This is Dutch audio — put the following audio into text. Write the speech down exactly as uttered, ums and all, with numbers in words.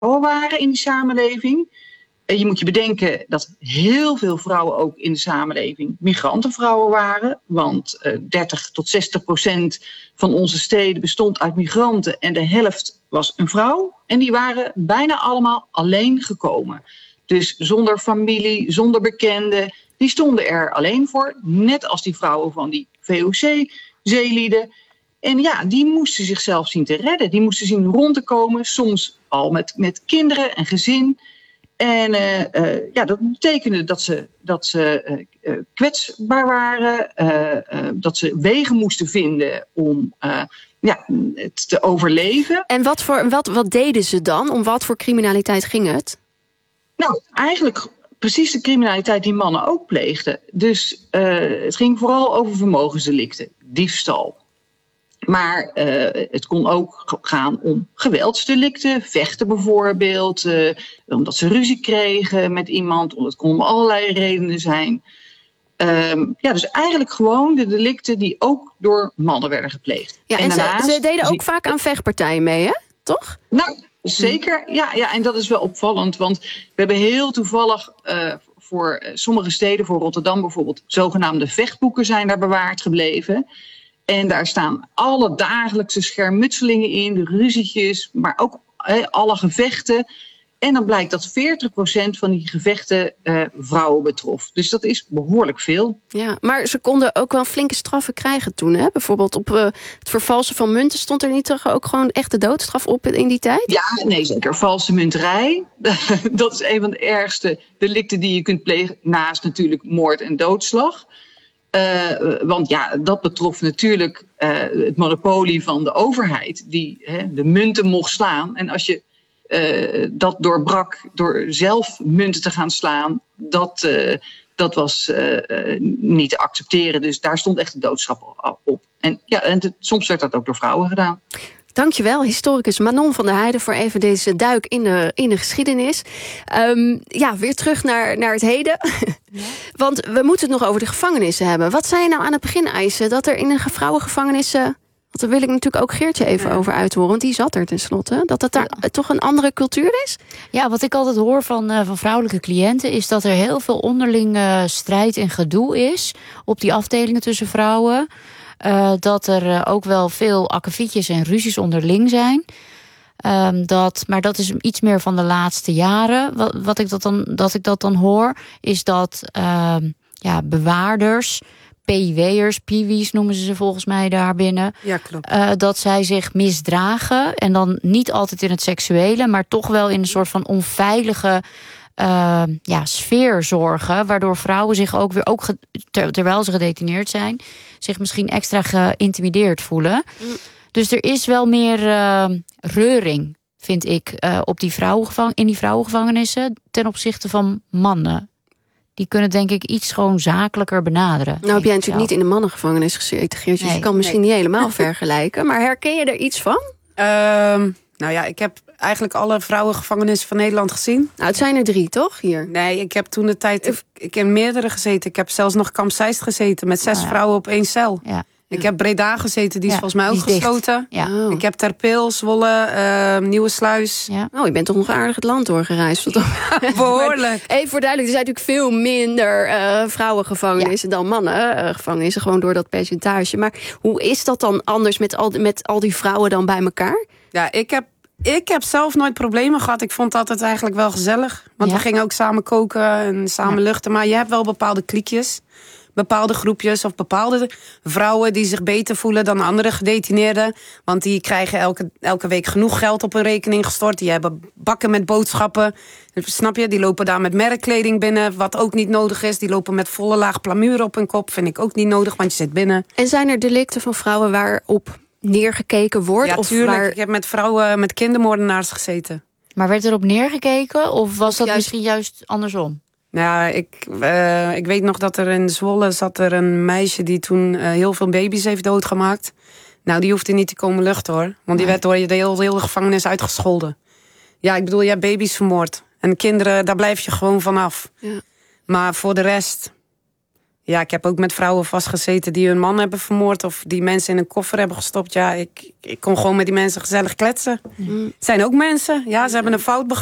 waren in die samenleving. En je moet je bedenken dat heel veel vrouwen ook in de samenleving migrantenvrouwen waren. Want uh, dertig tot zestig procent van onze steden bestond uit migranten en de helft was een vrouw. En die waren bijna allemaal alleen gekomen. Dus zonder familie, zonder bekenden. Die stonden er alleen voor, net als die vrouwen van die V O C-zeelieden. En ja, die moesten zichzelf zien te redden. Die moesten zien rond te komen, soms al met, met kinderen en gezin. En uh, uh, ja, dat betekende dat ze, dat ze uh, uh, kwetsbaar waren. Uh, uh, dat ze wegen moesten vinden om uh, ja, het te overleven. En wat, voor, wat, wat deden ze dan? Om wat voor criminaliteit ging het? Nou, eigenlijk precies de criminaliteit die mannen ook pleegden. Dus uh, het ging vooral over vermogensdelicten, diefstal. Maar uh, het kon ook gaan om geweldsdelicten, vechten bijvoorbeeld, uh, omdat ze ruzie kregen met iemand. Het kon om allerlei redenen zijn. Um, ja, dus eigenlijk gewoon de delicten die ook door mannen werden gepleegd. Ja, en, en daarnaast, ze, ze deden ook vaak aan vechtpartijen mee, hè? Toch? Nou, zeker. Ja, ja, en dat is wel opvallend, want we hebben heel toevallig uh, voor sommige steden, voor Rotterdam bijvoorbeeld, zogenaamde vechtboeken zijn daar bewaard gebleven. En daar staan alle dagelijkse schermutselingen in, de ruzietjes, maar ook he, alle gevechten. En dan blijkt dat veertig procent van die gevechten uh, vrouwen betrof. Dus dat is behoorlijk veel. Ja, maar ze konden ook wel flinke straffen krijgen toen. Hè? Bijvoorbeeld op uh, het vervalsen van munten stond er niet toch ook gewoon echt de doodstraf op in die tijd? Ja, nee zeker. Valse munterij, dat is een van de ergste delicten die je kunt plegen. Naast natuurlijk moord en doodslag. Uh, want ja, dat betrof natuurlijk uh, het monopolie van de overheid. Die hè, de munten mocht slaan. En als je uh, dat doorbrak door zelf munten te gaan slaan, dat, uh, dat was uh, uh, niet te accepteren. Dus daar stond echt de doodstraf op. En, ja, en de, soms werd dat ook door vrouwen gedaan. Dankjewel, historicus Manon van der Heijden, voor even deze duik in de, in de geschiedenis. Um, ja, weer terug naar, naar het heden. Ja. Want we moeten het nog over de gevangenissen hebben. Wat zei je nou aan het begin, Ayse, dat er in de vrouwengevangenissen, want daar wil ik natuurlijk ook Geertje even ja. over uithoren, want die zat er tenslotte, dat het daar ja. toch een andere cultuur is? Ja, wat ik altijd hoor van, uh, van vrouwelijke cliënten is dat er heel veel onderling uh, strijd en gedoe is op die afdelingen tussen vrouwen. Uh, dat er uh, ook wel veel akkefietjes en ruzies onderling zijn. Um, dat, maar dat is iets meer van de laatste jaren. Wat, wat ik dat, dan, dat ik dat dan hoor, is dat uh, ja, bewaarders, P I W'ers, piwi's noemen ze ze volgens mij daarbinnen. Ja, klopt. Uh, dat zij zich misdragen. En dan niet altijd in het seksuele, maar toch wel in een soort van onveilige Uh, ja, sfeer zorgen, waardoor vrouwen zich ook weer, ook ge, ter, terwijl ze gedetineerd zijn, zich misschien extra geïntimideerd voelen. Mm. Dus er is wel meer uh, reuring, vind ik, uh, op die vrouwengevang, in die vrouwengevangenissen ten opzichte van mannen. Die kunnen denk ik iets gewoon zakelijker benaderen. Nou heb jij natuurlijk niet in de mannengevangenis gezeten, Geertje, dus je kan misschien nee. niet helemaal vergelijken. Maar herken je er iets van? Um, nou ja, ik heb eigenlijk alle vrouwengevangenissen van Nederland gezien. Nou, het zijn er drie, toch? Hier. Nee, ik heb toen de tijd, ik, ik heb meerdere gezeten. Ik heb zelfs nog Kamp Zeist gezeten met zes oh, ja. vrouwen op één cel. Ja. Ik heb Breda gezeten, die is ja, volgens mij ook gesloten. Ja. Oh. Ik heb Ter Pil, Zwolle, uh, Nieuwe Sluis. Ja. Oh, je bent toch nog aardig het land doorgereisd. Ja, behoorlijk. Even voor duidelijk, er zijn natuurlijk veel minder uh, vrouwengevangenissen ja. dan mannengevangenissen. Uh, gewoon door dat percentage. Maar hoe is dat dan anders met al, met al die vrouwen dan bij elkaar? Ja, ik heb Ik heb zelf nooit problemen gehad. Ik vond dat het eigenlijk wel gezellig. Want ja. we gingen ook samen koken en samen ja. luchten. Maar je hebt wel bepaalde kliekjes. Bepaalde groepjes of bepaalde vrouwen die zich beter voelen dan andere gedetineerden. Want die krijgen elke, elke week genoeg geld op hun rekening gestort. Die hebben bakken met boodschappen. Snap je? Die lopen daar met merkkleding binnen, wat ook niet nodig is. Die lopen met volle laag plamuur op hun kop. Vind ik ook niet nodig, want je zit binnen. En zijn er delicten van vrouwen waarop neergekeken wordt? Ja, of tuurlijk. waar... Ik heb met vrouwen, met kindermoordenaars gezeten. Maar werd erop neergekeken? Of was of dat juist... misschien juist andersom? Nou, ik, uh, ik weet nog dat er in Zwolle zat er een meisje die toen uh, heel veel baby's heeft doodgemaakt. Nou, die hoefde niet te komen luchten, hoor. Want die nee. werd door de hele, hele gevangenis uitgescholden. Ja, ik bedoel, je hebt baby's vermoord. En kinderen, daar blijf je gewoon vanaf. Ja. Maar voor de rest... Ja, ik heb ook met vrouwen vastgezeten die hun man hebben vermoord... of die mensen in een koffer hebben gestopt. Ja, ik, ik kon gewoon met die mensen gezellig kletsen. Mm. Het zijn ook mensen. Ja, ze hebben een fout begaan.